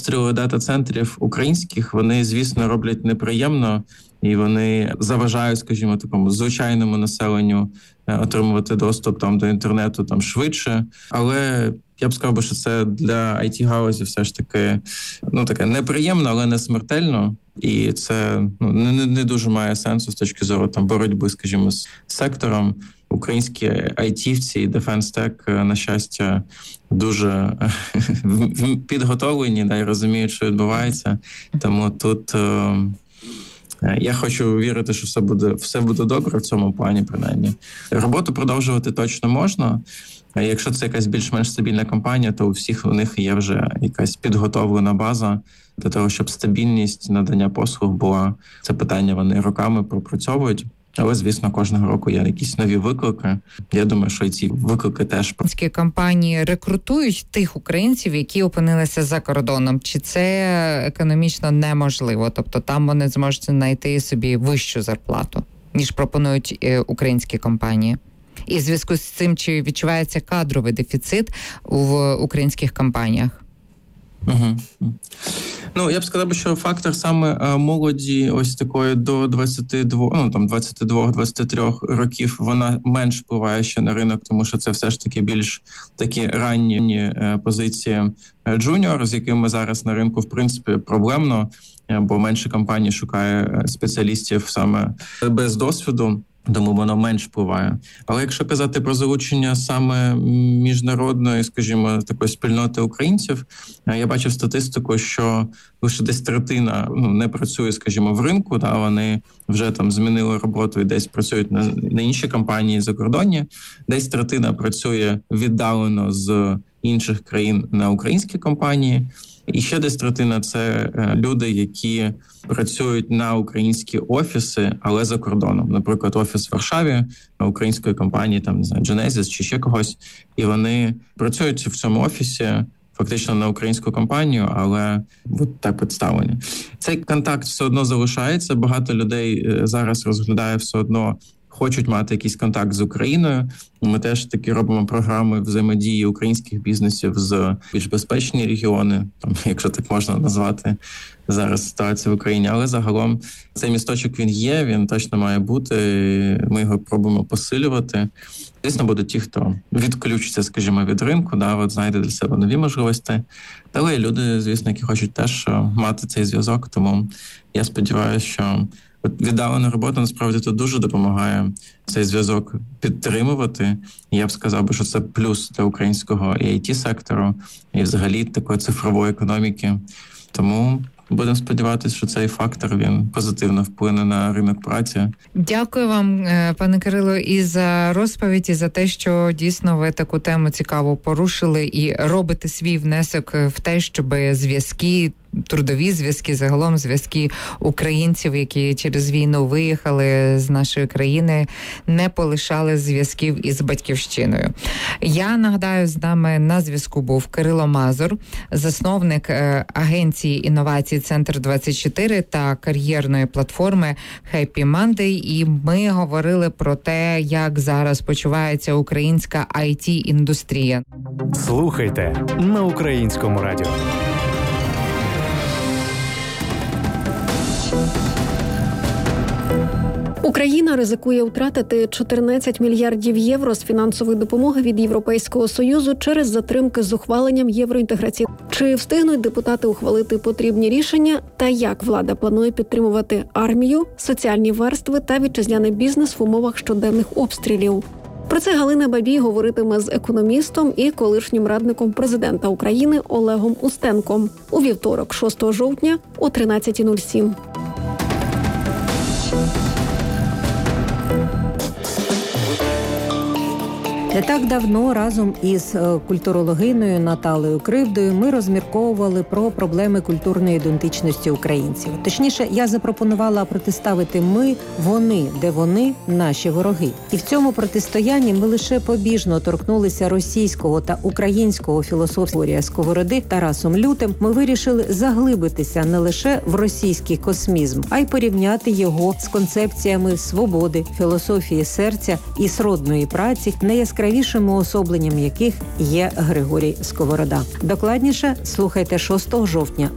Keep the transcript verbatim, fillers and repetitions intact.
обстріли дата-центрів українських, вони, звісно, роблять неприємно, і вони заважають, скажімо, такому звичайному населенню отримувати доступ там до інтернету там швидше. Але я б сказав, що це для ай ті-галузі все ж таки, ну, таке неприємно, але не смертельно. І це, ну, не, не дуже має сенсу з точки зору там боротьби, скажімо, з сектором. Українські айтівці і Defense Tech, на щастя, дуже підготовлені, да, і розуміють, що відбувається. Тому тут е, я хочу вірити, що все буде, все буде добре в цьому плані, принаймні. Роботу продовжувати точно можна. А якщо це якась більш-менш стабільна компанія, то у всіх у них є вже якась підготовлена база для того, щоб стабільність надання послуг була. Це питання вони роками пропрацьовують. Але, звісно, кожного року є якісь нові виклики. Я думаю, що і ці виклики теж. Українські компанії рекрутують тих українців, які опинилися за кордоном. Чи це економічно неможливо? Тобто там вони зможуть знайти собі вищу зарплату, ніж пропонують українські компанії? І в зв'язку з цим, чи відчувається кадровий дефіцит в українських компаніях? Угу. Ну, я б сказав, що фактор саме молоді ось такої до двадцяти двох, ну, там двадцяти двох - двадцяти трьох років, вона менш впливає ще на ринок, тому що це все ж таки більш такі ранні позиції джуніор, з якими зараз на ринку, в принципі, проблемно, бо менше компаній шукає спеціалістів саме без досвіду. Тому воно менш впливає. Але якщо казати про залучення саме міжнародної, скажімо, такої спільноти українців, я бачив статистику, що лише десь третина ну, не працює, скажімо, в ринку, та вони вже там змінили роботу і десь працюють на, на інші компанії закордонні, десь третина працює віддалено з інших країн на українські компанії. І ще десь третина – це люди, які працюють на українські офіси, але за кордоном. Наприклад, офіс в Варшаві української компанії, там, не знаю, Genesis чи ще когось. І вони працюють в цьому офісі фактично на українську компанію, але от так представлені. Цей контакт все одно залишається. Багато людей зараз розглядає все одно, хочуть мати якийсь контакт з Україною. Ми теж такі робимо програми взаємодії українських бізнесів з більш безпечні регіони, там, якщо так можна назвати зараз ситуацію в Україні. Але загалом цей місточок він є, він точно має бути. Ми його пробуємо посилювати. Звісно, будуть ті, хто відключиться, скажімо, від ринку, да, от знайде для себе нові можливості. Але і люди, звісно, які хочуть теж мати цей зв'язок. Тому я сподіваюся, що от віддалена робота, насправді, тут дуже допомагає цей зв'язок підтримувати. Я б сказав, що це плюс для українського і ай ті-сектору, і взагалі такої цифрової економіки. Тому будемо сподіватися, що цей фактор, він позитивно вплине на ринок праці. Дякую вам, пане Кирило, і за розповідь, і за те, що дійсно ви таку тему цікаво порушили і робите свій внесок в те, щоб зв'язки, трудові зв'язки, загалом зв'язки українців, які через війну виїхали з нашої країни, не полишали зв'язків із батьківщиною. Я нагадаю, з нами на зв'язку був Кирило Мазур, засновник е, агенції інновацій Центр двадцять чотири та кар'єрної платформи Happy Monday, і ми говорили про те, як зараз почувається українська ай ті-індустрія. Слухайте на Українському радіо. Україна ризикує втратити чотирнадцять мільярдів євро з фінансової допомоги від Європейського Союзу через затримки з ухваленням євроінтеграції. Чи встигнуть депутати ухвалити потрібні рішення та як влада планує підтримувати армію, соціальні верстви та вітчизняний бізнес в умовах щоденних обстрілів? Про це Галина Бабій говоритиме з економістом і колишнім радником президента України Олегом Устенком у вівторок, шостого жовтня о тринадцята нуль сім. Не так давно разом із культурологиною Наталею Кривдою ми розмірковували про проблеми культурної ідентичності українців. Точніше, я запропонувала протиставити ми, вони, де вони, наші вороги. І в цьому протистоянні ми лише побіжно торкнулися російського та українського філософії Сковороди Тарасом Лютим. Ми вирішили заглибитися не лише в російський космізм, а й порівняти його з концепціями свободи, філософії серця і сродної праці, найяскравішими уособленням яких є Григорій Сковорода. Докладніше слухайте шостого жовтня